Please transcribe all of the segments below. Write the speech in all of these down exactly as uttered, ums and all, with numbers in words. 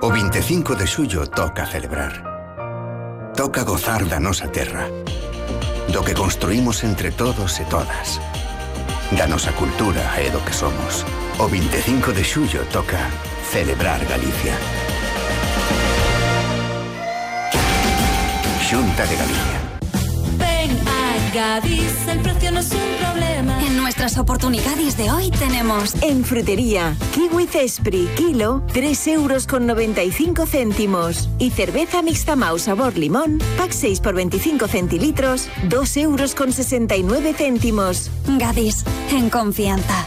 O vinte e cinco de xullo toca celebrar. Toca gozar da nosa terra, do que construímos entre todos e todas, da nosa cultura e do que somos. O vinte e cinco de xullo toca celebrar Galicia. Xunta de Galicia. Ven a Gadis, el precio no es un problema. En nuestras oportunidades de hoy tenemos en frutería, kiwi Cespri, kilo, tres euros con noventa y cinco céntimos. Y cerveza mixta Mau sabor limón, pack seis por veinticinco centilitros, dos euros con sesenta y nueve céntimos. Gadis, en confianza.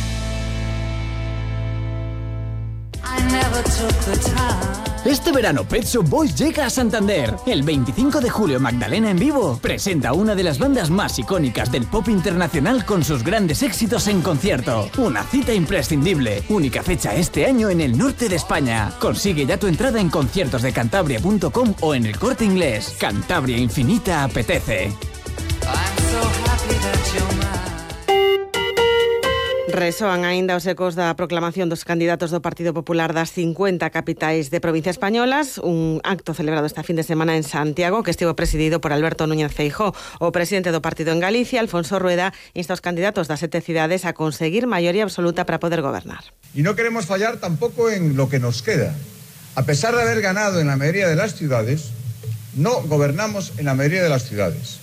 Este verano Pet Shop Boys llega a Santander. El veinticinco de julio Magdalena en vivo presenta una de las bandas más icónicas del pop internacional con sus grandes éxitos en concierto. Una cita imprescindible. Única fecha este año en el norte de España. Consigue ya tu entrada en conciertos de cantabria punto com o en el Corte Inglés. Cantabria Infinita apetece. Resoan aínda os ecos da proclamación dos candidatos do Partido Popular das cincuenta capitais de provincia españolas, un acto celebrado esta fin de semana en Santiago que estivo presidido por Alberto Núñez Feijóo. O presidente do partido en Galicia, Alfonso Rueda, insta aos candidatos das sete cidades a conseguir maioría absoluta para poder gobernar. Y no queremos fallar tampoco en lo que nos queda. A pesar de haber ganado en la mayoría de las ciudades, no gobernamos en la mayoría de las ciudades.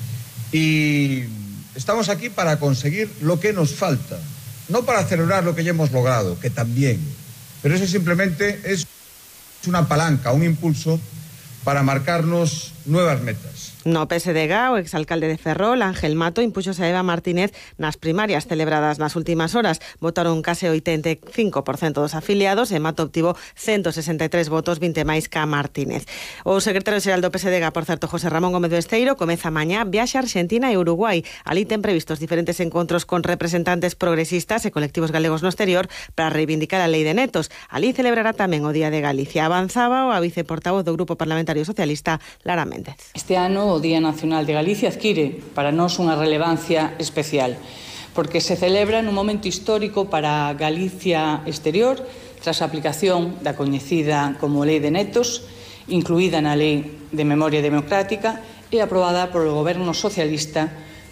Y estamos aquí para conseguir lo que nos falta. No para celebrar lo que ya hemos logrado, que también, pero eso simplemente es una palanca, un impulso para marcarnos nuevas metas. No P S D G, o exalcalde de Ferrol, Ángel Mato, impúxose a Eva Martínez nas primarias celebradas nas últimas horas. Votaron case oitenta e cinco por cento dos afiliados e Mato obtivo ciento sesenta e tres votos, vinte máis que a Martínez. O secretario xeral do P S D G, por certo, José Ramón Gómez Besteiro, comeza mañá viaxe a Argentina e Uruguai. Ali ten previstos diferentes encontros con representantes progresistas e colectivos galegos no exterior para reivindicar a lei de netos. Ali celebrará tamén o Día de Galicia. Avanzaba o a viceportavoz do Grupo Parlamentario Socialista, Lara Méndez. Este ano o Día Nacional de Galicia adquire para nós unha relevancia especial, porque se celebra nun momento histórico para Galicia exterior, tras a aplicación da coñecida como Lei de Netos, incluída na Lei de Memoria Democrática e aprobada polo Goberno Socialista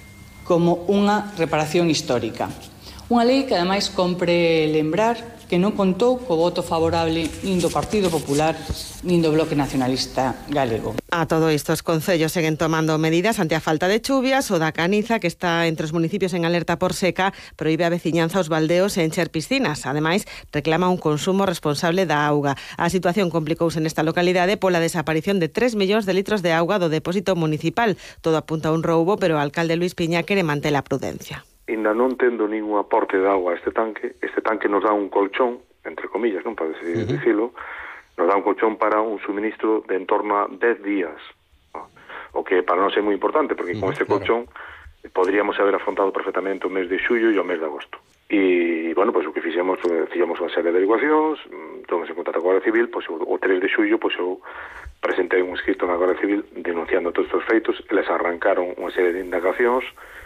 como unha reparación histórica. Unha lei que, ademais, compre lembrar que non contou co voto favorable nin do Partido Popular nin do Bloque Nacionalista Galego. A todo isto, os concellos seguen tomando medidas ante a falta de chuvias. O da Caniza, que está entre os municipios en alerta por seca, proíbe a veciñanza aos baldeos e encher piscinas. Ademais, reclama un consumo responsable da auga. A situación complicouse nesta localidade pola desaparición de tres millóns de litros de auga do depósito municipal. Todo apunta a un roubo, pero o alcalde Luis Piña quere manter a prudencia. Ainda non tendo ningún aporte de agua a este tanque, este tanque nos dá un colchón, entre comillas, non para uh-huh. decirlo, nos dá un colchón para un suministro de en torno a dez días, ¿no? O que para nós é moi importante, porque uh-huh, con este claro. colchón podríamos haber afrontado perfectamente o mes de xullo e o mes de agosto. E, bueno, pois pues, o que fixemos, fixemos unha serie de averiguacións, tomamos en contacto con a Guardia Civil, pois pues, o tres de xullo, pois pues, eu presentei un escrito na Guardia Civil denunciando todos estes feitos, eles arrancaron unha serie de indagacións,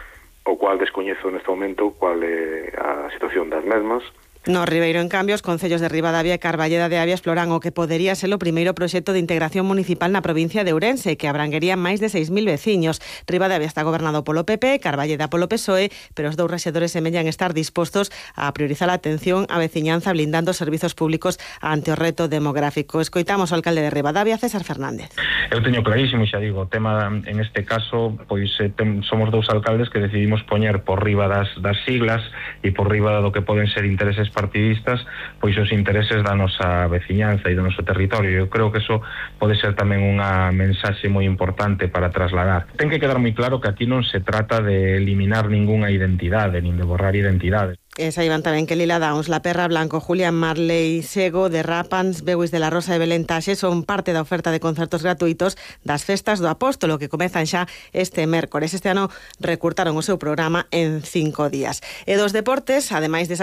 o cual descoñezo neste momento cual é a situación das mesmas. No Ribeiro, en cambio, os concellos de Ribadavia e Carballeda de Avia exploran o que podería ser o primeiro proxecto de integración municipal na provincia de Ourense, que abranguería máis de seis mil veciños. Ribadavia está gobernado polo P P, Carballeda polo P S O E, pero os dous rexedores semellan estar dispostos a priorizar a atención á veciñanza blindando os servizos públicos ante o reto demográfico. Escoitamos ao alcalde de Ribadavia, César Fernández. Eu teño clarísimo, xa digo, o tema en este caso, pois eh, tem, somos dous alcaldes que decidimos poñer por riba das, das siglas e por riba do que poden ser intereses partidistas, pois os intereses da nosa veciñanza e do noso territorio. Eu creo que eso pode ser tamén unha mensaxe moi importante para trasladar. Ten que quedar moi claro que aquí non se trata de eliminar ningunha identidade, nin de borrar identidades. E saiban tamén que Lila Downs, La Perra Blanco, Julián Marley Sego, de Rapans, Beuis de la Rosa e Belén Taxe son parte da oferta de concertos gratuitos das festas do Apóstolo que comezan xa este mércores. Este ano recurtaron o seu programa en cinco días. E dos deportes, ademais de